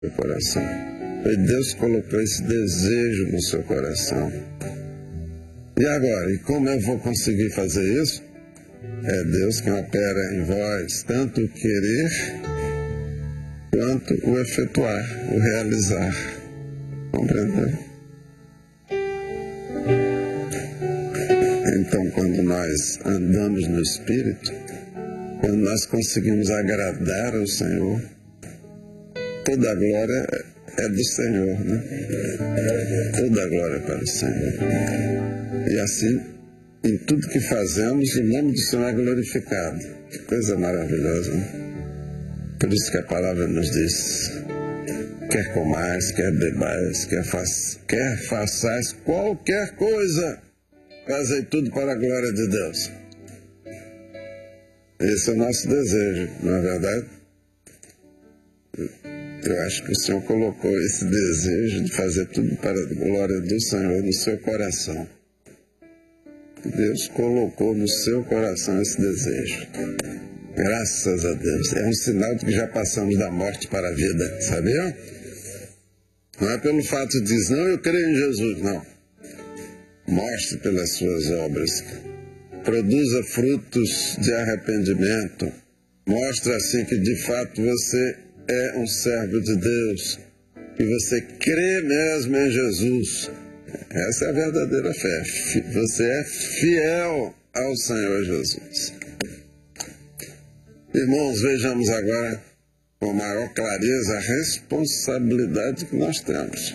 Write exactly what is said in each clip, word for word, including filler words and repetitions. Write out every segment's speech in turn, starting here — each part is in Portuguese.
seu coração. Foi Deus que colocou esse desejo no seu coração. E agora, e como eu vou conseguir fazer isso? É Deus quem opera em vós, tanto o querer quanto o efetuar, o realizar. Compreendeu? Então, quando nós andamos no Espírito, quando nós conseguimos agradar ao Senhor, toda a glória é do Senhor, né? Toda a glória para o Senhor. E assim, em tudo que fazemos, o nome do Senhor é glorificado. Que coisa maravilhosa, né? Por isso que a palavra nos diz: quer comais, quer bebais, quer, fa quer façais qualquer coisa, fazei tudo para a glória de Deus. Esse é o nosso desejo, não é verdade? Eu acho que o Senhor colocou esse desejo de fazer tudo para a glória do Senhor no seu coração. Deus colocou no seu coração esse desejo. Graças a Deus. É um sinal de que já passamos da morte para a vida, sabiam? Não é pelo fato de dizer, não, eu creio em Jesus, não. Mostre pelas suas obras. Produza frutos de arrependimento. Mostre assim que de fato você é um servo de Deus. Que você crê mesmo em Jesus. Essa é a verdadeira fé. Você é fiel ao Senhor Jesus. Irmãos, vejamos agora com maior clareza a responsabilidade que nós temos.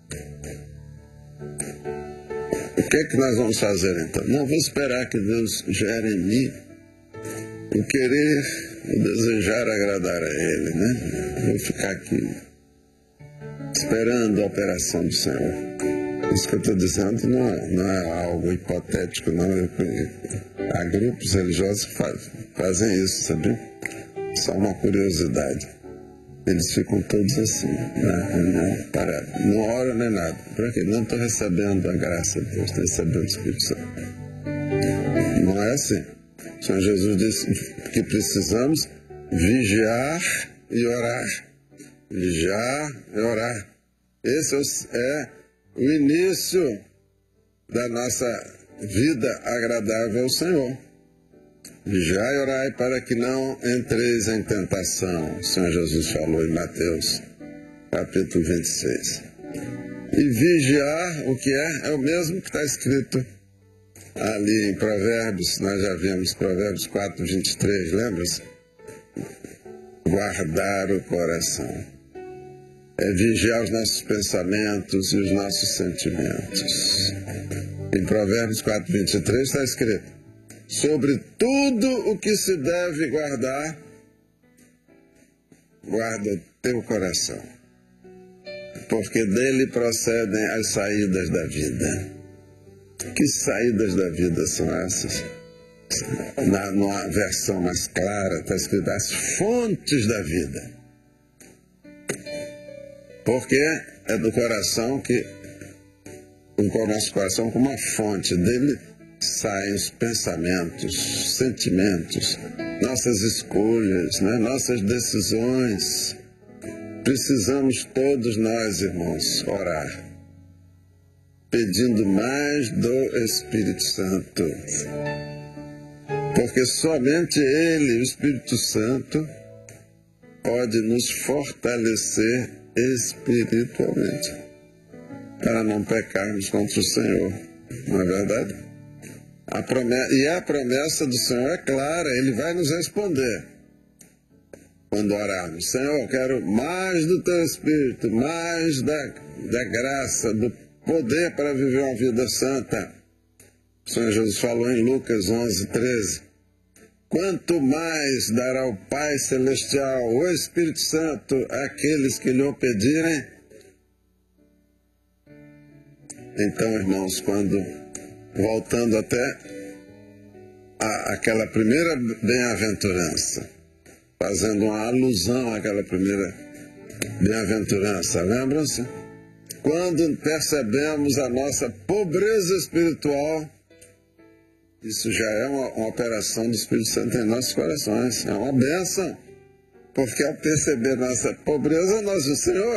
O que é que nós vamos fazer então? Não vou esperar que Deus gere em mim o querer, o desejar agradar a Ele, né? Vou ficar aqui esperando a operação do Senhor. Isso que eu estou dizendo não é, não é algo hipotético, não. Há grupos religiosos que faz, fazem isso, sabe? Só uma curiosidade. Eles ficam todos assim, né? Parados. Não oram nem nada. Por quê? Não estou recebendo a graça de Deus, estou recebendo o Espírito Santo. Não é assim. O Senhor Jesus disse que precisamos vigiar e orar. Vigiar e orar. Esse é o início da nossa vida agradável ao Senhor. Vigiai e orai para que não entreis em tentação. O Senhor Jesus falou em Mateus, capítulo vinte e seis. E vigiar, o que é? É o mesmo que está escrito ali em Provérbios. Nós já vimos Provérbios quatro, vinte e três, lembra-se? Guardar o coração. É vigiar os nossos pensamentos e os nossos sentimentos. Em Provérbios quatro, vinte e três está escrito: sobre tudo o que se deve guardar, guarda o teu coração, porque dele procedem as saídas da vida. Que saídas da vida são essas? Na, numa versão mais clara está escrito as fontes da vida. Porque é do coração que o nosso coração como uma fonte dele saem os pensamentos, sentimentos, nossas escolhas, né? Nossas decisões. Precisamos todos nós, irmãos, orar, pedindo mais do Espírito Santo. Porque somente Ele, o Espírito Santo, pode nos fortalecer espiritualmente para não pecarmos contra o Senhor. Não é verdade? A promessa, e a promessa do Senhor é clara, Ele vai nos responder quando orarmos. Senhor, eu quero mais do Teu Espírito, mais da, da graça, do poder para viver uma vida santa. O Senhor Jesus falou em Lucas onze, treze. Quanto mais dará o Pai Celestial, o Espírito Santo, àqueles que lhe o pedirem. Então, irmãos, quando, voltando até a, aquela primeira bem-aventurança, fazendo uma alusão àquela primeira bem-aventurança, lembram-se? Quando percebemos a nossa pobreza espiritual, isso já é uma, uma operação do Espírito Santo em nossos corações. É uma bênção. porque ao perceber nossa pobreza, nós, o Senhor